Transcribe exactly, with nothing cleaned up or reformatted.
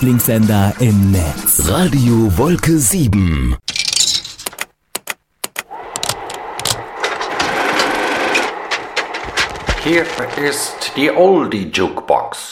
Lieblingssender im Netz. Radio Wolke sieben. Hier ist die Oldie Jukebox.